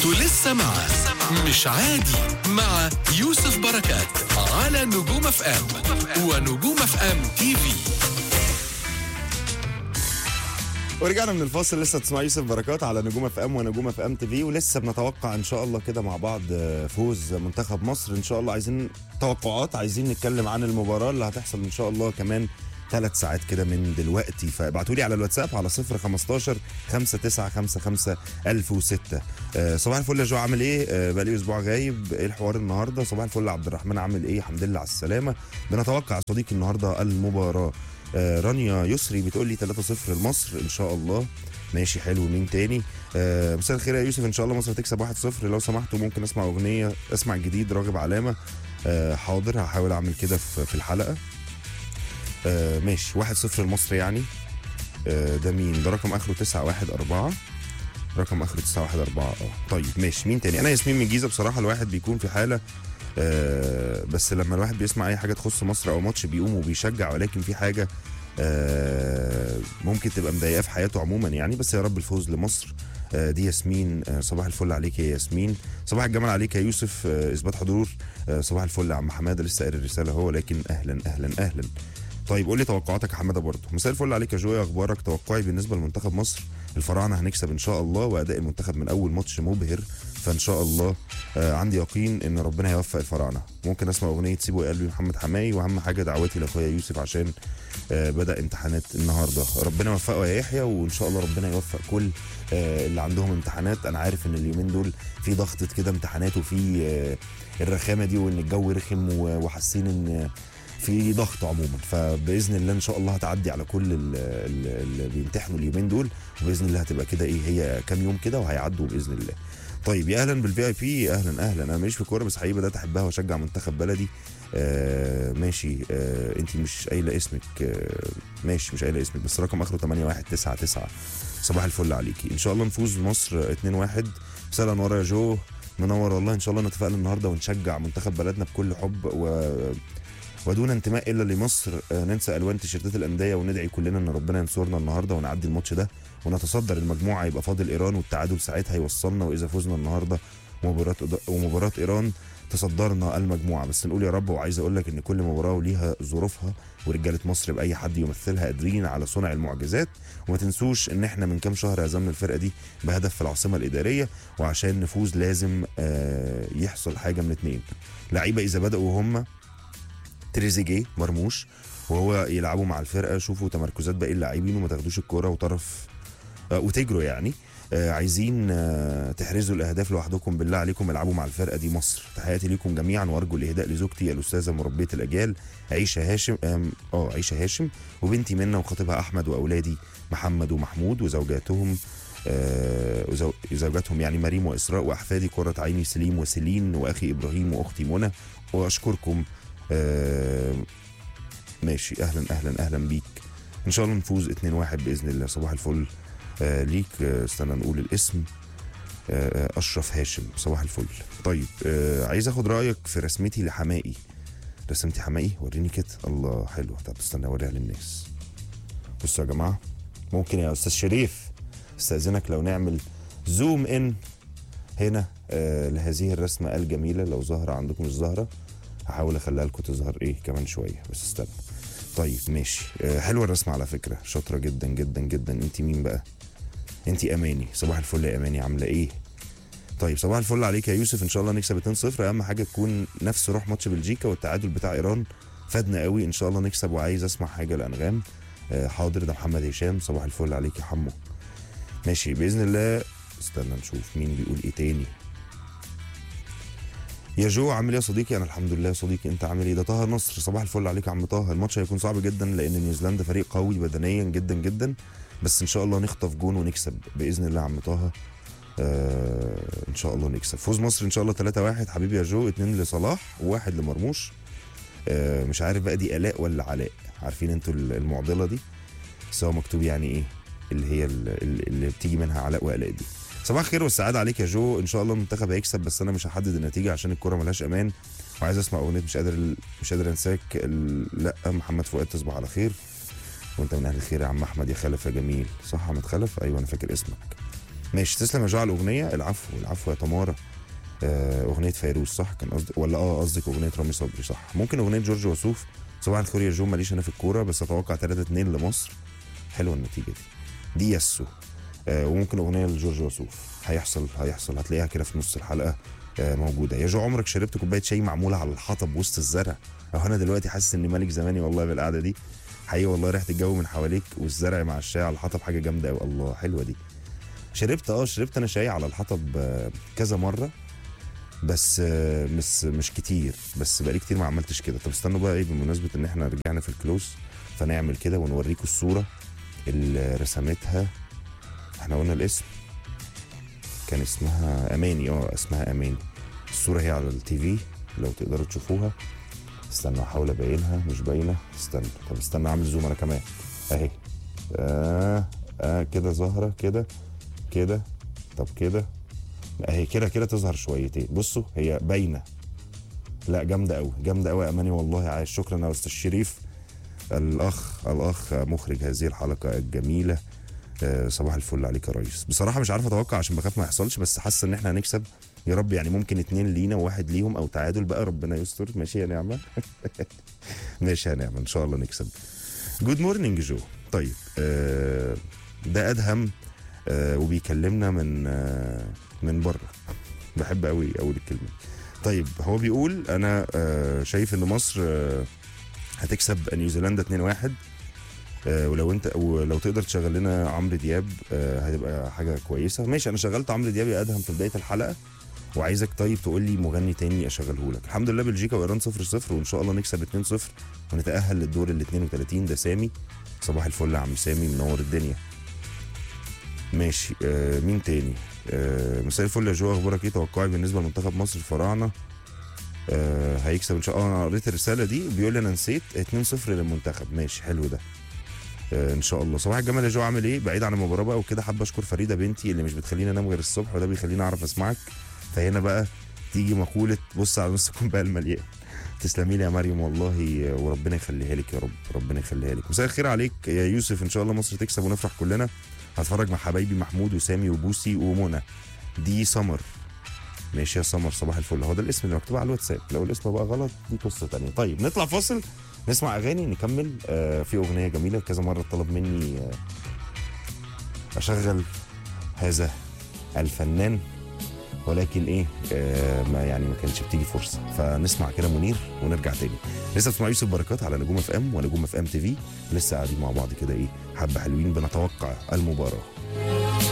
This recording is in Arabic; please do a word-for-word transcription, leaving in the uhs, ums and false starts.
انتوا لسه مع مش عادي مع يوسف بركات على نجوم اف ام ونجوم اف ام تي في. ورجعنا من الفاصل، لسه تسمع يوسف بركات على نجوم اف ام ونجوم اف ام تي في، ولسه بنتوقع ان شاء الله كده مع بعض فوز منتخب مصر ان شاء الله. عايزين توقعات، عايزين نتكلم عن المباراه اللي هتحصل ان شاء الله كمان ثلاث ساعات كده من دلوقتي. فابعتوا لي على الواتساب على صفر خمستاشر خمسة تسعة خمسة خمسة ألف وستة. أه صباح الفل يا جو، عامل ايه؟ أه بقالي اسبوع غايب، ايه الحوار النهارده؟ صباح الفل عبد الرحمن، عامل ايه؟ الحمد لله على السلامه. بنتوقع صديقي النهارده المباراه. آه رانيا يسري بتقول لي ثلاثة صفر لمصر ان شاء الله. ماشي حلو. مين تاني؟ آه مساء الخير يا يوسف، ان شاء الله مصر هتكسب واحد صفر. لو سمحتوا ممكن اسمع اغنيه، اسمع جديد راغب علامه. آه حاضر، هحاول اعمل كده في, في الحلقه. آه ماشي، واحد صفر لمصر يعني. آه ده مين ده؟ رقم اخره تسعة واحد أربعة، رقم اخره تسعة واحد أربعة. اه طيب ماشي. مين تاني؟ انا ياسمين من الجيزه. بصراحه الواحد بيكون في حاله آه بس لما الواحد بيسمع اي حاجه تخص مصر او ماتش بيقوم وبيشجع، ولكن في حاجه آه ممكن تبقى مضايقاه في حياته عموما يعني. بس يا رب الفوز لمصر. آه دي ياسمين. آه صباح الفل عليك يا ياسمين. صباح الجمال عليك يا يوسف. آه اثبات حضور. آه صباح الفل يا عم حماده، لسه قاري الرساله اهو، لكن اهلا اهلا اهلا. طيب قول لي توقعاتك يا حماده برضه. مساء الفل عليك يا جوي، اخبارك؟ توقعي بالنسبه لمنتخب مصر، الفراعنه هنكسب ان شاء الله، واداء المنتخب من اول ماتش مبهر، فان شاء الله آه عندي يقين ان ربنا هيوفق الفراعنه. ممكن اسمع اغنيه سيبوا قلبي محمد حماي، واهم حاجه دعواتي لاخويا يوسف عشان آه بدا امتحانات النهارده. ربنا يوفقه يا يحيى، وان شاء الله ربنا يوفق كل آه اللي عندهم امتحانات. انا عارف ان اليومين دول في ضغطه كده امتحانات، وفي آه الرخامه دي، وان الجو رخم، وحاسين ان في ضغط عموما. فباذن الله ان شاء الله هتعدي على كل اللي بيمتحنوا اليومين دول، وباذن الله هتبقى كده ايه، هي كام يوم كده وهيعدوا باذن الله. طيب يا اهلا بالفي اي بي، اهلا اهلا. انا ماليش في الكوره بس حقيقي بدات احبها واشجع منتخب بلدي. آه ماشي. آه انت مش قايله اسمك. آه ماشي مش قايله اسمك، بس رقم اخره ثمانية واحد تسعة تسعة. صباح الفل عليكي. ان شاء الله نفوز مصر اتنين واحد. مساء الانوار يا جو، منور والله. ان شاء الله نتفائل النهارده ونشجع منتخب بلدنا بكل حب و ودون انتماء الا لمصر. آه ننسى الوان تيشيرتات الانديه، وندعي كلنا ان ربنا ينصرنا النهارده ونعدي الماتش ده ونتصدر المجموعه. يبقى فاضل ايران، والتعادل ساعتها يوصلنا، واذا فزنا النهارده ومباراه ومباراه ايران تصدرنا المجموعه. بس نقول يا رب. وعايز اقول لك ان كل مباراه وليها ظروفها، ورجاله مصر باي حد يمثلها قادرين على صنع المعجزات. وما تنسوش ان احنا من كام شهر هزمنا الفرقه دي بهدف في العاصمه الاداريه، وعشان نفوز لازم آه يحصل حاجه من اتنين. لعيبه اذا بداوا هم تريزيجيه مرموش وهو يلعبوا مع الفرقه، شوفوا تمركزات باقي اللاعبين وما تاخدوش الكوره وطرف آه وتجروا يعني. آه عايزين آه تحرزوا الاهداف لوحدكم، بالله عليكم العبوا مع الفرقه دي مصر. تحياتي ليكم جميعا، وارجو الاهداء لزوجتي الاستاذه مربيه الاجيال عيشه هاشم. اه عيشه هاشم، وبنتي منى، وخطيبها احمد، واولادي محمد ومحمود، وزوجاتهم آه وزوجاتهم يعني مريم واسراء، واحفادي قرة عيني سليم وسلين، واخي ابراهيم، واختي منى. واشكركم. آه ماشي. اهلا اهلا اهلا بيك. ان شاء الله نفوز اتنين واحد باذن الله. صباح الفل آه ليك. آه استنى نقول الاسم. آه اشرف هاشم. صباح الفل. طيب آه عايز اخد رايك في رسمتي لحمائي. رسمتي حمائي؟ وريني كده. الله حلوه. طب استنى اوريها للناس. بصوا يا جماعه، ممكن يا استاذ شريف استاذنك لو نعمل زوم ان هنا آه لهذه الرسمه الجميله. لو ظاهره عندكم، مش ظاهره هحاول اخليها لكم تظهر ايه كمان شويه، بس استنى. طيب ماشي. أه حلوه الرسمه على فكره، شاطره جدا جدا جدا. انت مين بقى؟ انت اماني. صباح الفل يا اماني، عامله ايه؟ طيب صباح الفل عليك يا يوسف. ان شاء الله نكسب اتنين صفر. اهم حاجه تكون نفس روح ماتش بلجيكا، والتعادل بتاع ايران فادنا قوي. ان شاء الله نكسب. وعايز اسمع حاجه لانغام. أه حاضر، ده محمد هشام. صباح الفل عليك يا حمو. ماشي باذن الله. استنى نشوف مين بيقول ايه تاني. يا جو عامل ايه يا صديقي؟ انا الحمد لله يا صديقي، انت عامل ايه؟ ده طه نصر. صباح الفل عليك يا عم طه. الماتش هيكون صعب جدا لان نيوزيلندا فريق قوي بدنيا جدا جدا، بس ان شاء الله نخطف جون ونكسب باذن الله يا عم طه. آه ان شاء الله نكسب. فوز مصر ان شاء الله ثلاثة واحد حبيبي يا جو. اتنين لصلاح وواحد لمرموش. آه مش عارف بقى دي الاء ولا علاء، عارفين انتوا المعضله دي، بس هو مكتوب يعني ايه اللي هي اللي بتيجي منها علاء والاء دي. صباح الخير والسعاده عليك يا جو. ان شاء الله المنتخب هيكسب، بس انا مش هحدد النتيجه عشان الكوره ملهاش امان. وعايز اسمع اغنيه مش قادر مش قادر انساك. لا محمد فؤاد. تصبح على خير، وانت من اهل الخير يا عم احمد يا خلف يا جميل. صح احمد خلف؟ ايوه انا فاكر اسمك. ماشي تسلم يا جو على الاغنيه. العفو العفو يا تمارا. آه، اغنيه فيروز صح كان قصدك ولا اه قصدك اغنيه رامي صبري؟ صح. ممكن اغنيه جورج وسوف. صباح الخير يا جو، ماليش انا في الكوره بس اتوقع ثلاثة اتنين لمصر. حلوه النتيجه دي. دي يسو. آه، وممكن اغنيه لجورج وسوف. هيحصل هيحصل هتلاقيها كده في نص الحلقه آه، موجوده. يا جو عمرك شربت كوبايه شاي معموله على الحطب وسط الزرع؟ اه انا دلوقتي حاسس اني ملك زماني والله بالقعده دي. حقيقي والله ريحه الجو من حواليك والزرع مع الشاي على الحطب حاجه جامده قوي. الله حلوه دي. شربت اه شربت انا شاي على الحطب آه، كذا مره بس آه، مش مش كتير، بس بقالي كتير ما عملتش كده. طب استنوا بقى ايه بمناسبه ان احنا رجعنا في الكلوز فنعمل كده ونوريكم الصوره اللي رسمتها. احنا قلنا الاسم كان اسمها اماني. اه اسمها اماني. الصوره هي على التي في لو تقدروا تشوفوها. استنى احاول ابينها مش باينه. استنى طب استنى اعمل زوم انا كمان اهي. اه اه كده ظاهره كده كده. طب كده اهي كده كده تظهر شويتين. بصوا هي باينه. لا جامده قوي جامده قوي يا اماني والله عايش. شكرا يا استاذ شريف الاخ الاخ مخرج هذه الحلقه الجميله. آه، صباح الفل عليك يا ريس. بصراحه مش عارف اتوقع عشان بخاف ما يحصلش، بس حاسه ان احنا هنكسب يا رب. يعني ممكن اتنين لينا وواحد ليهم او تعادل بقى ربنا يستر. ماشي يا نعمه. ماشي يا نعمه ان شاء الله نكسب. جود مورنينج جو. طيب آه، ده ادهم آه، وبيكلمنا من آه، من بره. بحب قوي اول الكلمه. طيب هو بيقول انا آه، شايف ان مصر آه، هتكسب نيوزيلندا اتنين واحد. آه، ولو انت ولو تقدر تشغل لنا عمرو دياب آه، هتبقى حاجه كويسه. ماشي انا شغلت عمرو دياب يا ادهم في بدايه الحلقه وعايزك طيب تقول لي مغني تاني اشغله لك. الحمد لله بلجيكا وايران صفر صفر وان شاء الله نكسب اتنين صفر ونتاهل للدور ال اتنين وتلاتين. ده سامي. صباح الفل يا عم سامي منور الدنيا. ماشي آه مين تاني؟ آه مساء الفل يا جو، اخبارك ايه؟ توقعي بالنسبه لمنتخب مصر الفراعنه آه هيكسب ان شاء الله. انا قريت الرساله دي بيقول لي انا نسيت اتنين صفر للمنتخب. ماشي حلو ده آه ان شاء الله. صباح الجمال يا جو، عامل ايه؟ بعيد عن المباراه بقى وكده حابه اشكر فريده بنتي اللي مش بتخليني انام غير الصبح وده بيخليني اعرف اسمعك. فهنا بقى تيجي مقوله بص على نص الكوبايه المليان. تسلمي لي يا مريم والله وربنا يخليها لك يا رب. ربنا يخليها لك. مساء الخير عليك يا يوسف، ان شاء الله مصر تكسب ونفرح كلنا. هتفرج مع حبايبي محمود وسامي وبوسي ومنى. دي سمر. ماشي يا سمر صباح الفل. هو ده الاسم اللي مكتوب على الواتساب، لو الاسم بقى غلط دي قصه ثانيه. طيب نطلع فاصل نسمع اغاني نكمل. آه في اغنيه جميله كذا مره طلب مني آه اشغل هذا الفنان ولكن ايه آه ما يعني ما كانتش بتيجي فرصه. فنسمع كده منير ونرجع تاني. لسه بتسمع يوسف بركات على نجوم اف ام ونجوم اف ام تي في. لسه قاعدين مع بعض كده ايه حبه حلوين بنتوقع المباراه.